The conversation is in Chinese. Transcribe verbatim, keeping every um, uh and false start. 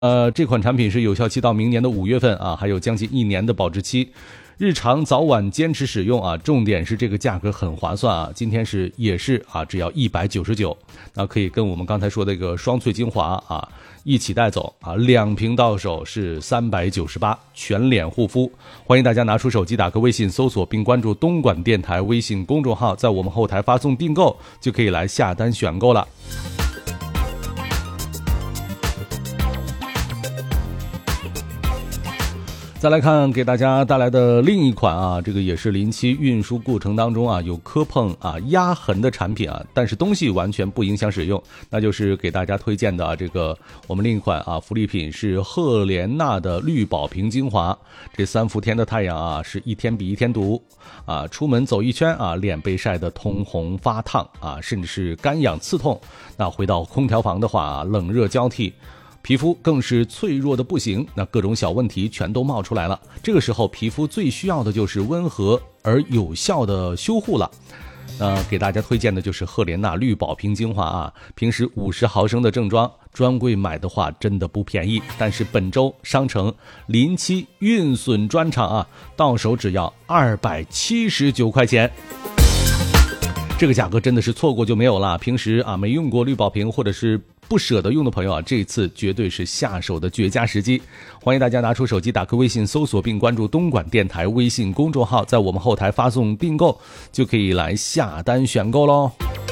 呃，这款产品是有效期到明年的五月份啊，还有将近一年的保质期。日常早晚坚持使用啊，重点是这个价格很划算啊，今天是也是啊，只要一百九十九，那可以跟我们刚才说的这个双萃精华啊一起带走啊，两瓶到手是三百九十八，全脸护肤。欢迎大家拿出手机打个微信搜索并关注东莞电台微信公众号，在我们后台发送订购就可以来下单选购了。再来看给大家带来的另一款啊，这个也是临期运输过程当中啊有磕碰啊压痕的产品啊，但是东西完全不影响使用，那就是给大家推荐的啊这个我们另一款啊福利品是赫莲娜的绿宝瓶精华。这三伏天的太阳啊是一天比一天毒啊，出门走一圈啊脸被晒得通红发烫啊，甚至是干痒刺痛，那回到空调房的话啊冷热交替，皮肤更是脆弱的不行，那各种小问题全都冒出来了。这个时候皮肤最需要的就是温和而有效的修护了。呃，给大家推荐的就是赫莲娜绿宝瓶精华啊，平时五十毫升的正装，专柜买的话真的不便宜，但是本周商城临期运损专场啊，到手只要二百七十九块钱。这个价格真的是错过就没有了。平时啊没用过绿宝瓶或者是不舍得用的朋友啊，这一次绝对是下手的绝佳时机。欢迎大家拿出手机打开微信搜索并关注东莞电台微信公众号，在我们后台发送订购就可以来下单选购咯。